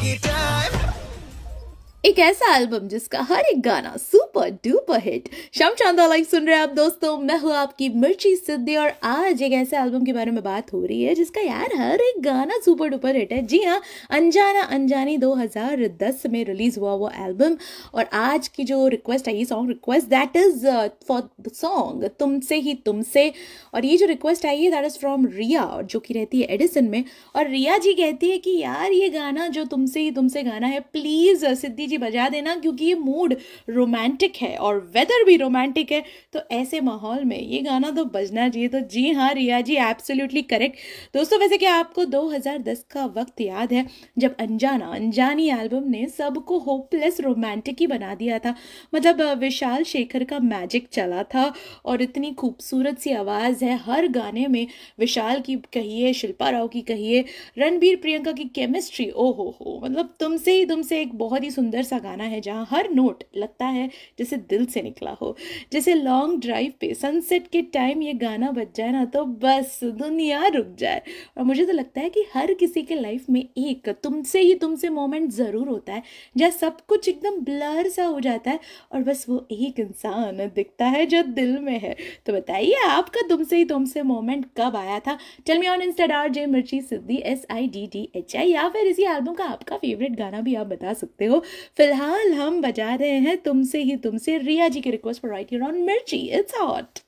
एक ऐसा एल्बम जिसका हर एक गाना सुपर डुपर हिट। शम चांदा लाइक सुन रहे हैं आप दोस्तों, मैं हूँ आपकी मिर्ची सिद्धि और आज एक ऐसे एल्बम के बारे में बात हो रही है जिसका यार हर एक गाना सुपर डुपर हिट है। जी हाँ, अनजाना अनजानी 2010 में रिलीज हुआ वो एल्बम। और आज की जो request I, song request that is for the song तुमसे ही तुमसे। और ये जो रिक्वेस्ट आई है दैट इज फ्रॉम रिया, जो कि रहती है एडिसन में। और रिया जी कहती है कि यार ये गाना जो तुमसे ही तुमसे गाना है, प्लीज सिद्धि जी बजा देना, क्योंकि ये मूड रोमांटिक है और वेदर भी रोमांटिक है, तो ऐसे माहौल में ये गाना तो बजना चाहिए। तो जी हाँ रिया जी, एब्सोल्युटली करेक्ट। दोस्तों वैसे क्या आपको 2010 का वक्त याद है जब अनजाना अनजानी एल्बम ने सबको होपलेस रोमांटिक ही बना दिया था। मतलब विशाल शेखर का मैजिक चला था और इतनी खूबसूरत सी आवाज़ है हर गाने में। विशाल की कहिए, शिल्पा राव की कहिए, रणबीर प्रियंका की केमिस्ट्री, ओ हो, मतलब तुमसे ही तुमसे एक बहुत ही सुंदर सा गाना है जहाँ हर नोट लगता है जैसे दिल से निकला हो। जैसे लॉन्ग ड्राइव पे सनसेट के टाइम ये गाना बज जाए ना तो बस दुनिया रुक जाए। और मुझे तो लगता है कि हर किसी के लाइफ में एक तुमसे ही तुमसे मोमेंट ज़रूर होता है जहाँ सब कुछ एकदम ब्लर सा हो जाता है और बस वो एक इंसान दिखता है जो दिल में है। तो बताइए आपका तुमसे ही तुमसे मोमेंट कब आया था? Tell me on Insta RJ मिर्ची सिद्धि SIDDHI, या फिर इसी एल्बम का आपका फेवरेट गाना भी आप बता सकते हो। फिलहाल हम बजा रहे हैं तुमसे ही तुमसे, रिया जी की रिक्वेस्ट पर राइट हियर ऑन मिर्ची। It's hot.